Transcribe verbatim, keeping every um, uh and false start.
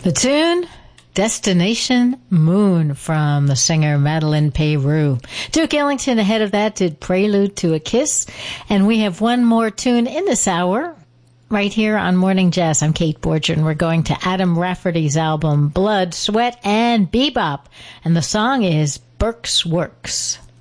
The tune, Destination Moon, from the singer Madeleine Peyrou. Duke Ellington ahead of that did Prelude to a Kiss. And we have one more tune in this hour right here on Morning Jazz. I'm Kate Borger, and we're going to Adam Rafferty's album Blood, Sweat, and Bebop. And the song is Burke's Works.